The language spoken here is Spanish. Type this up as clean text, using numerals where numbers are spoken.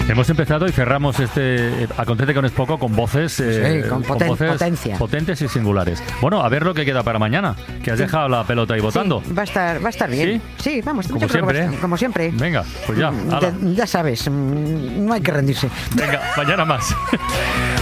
Hemos empezado y cerramos este Acontece con es poco con voces, con potencia. Potentes y singulares. Bueno, a ver lo que queda para mañana, que has dejado la pelota ahí votando. Sí, va a estar bien. Sí, vamos, como siempre. Como siempre. Venga, pues ya. Ya sabes, no hay que rendirse. Venga, mañana más.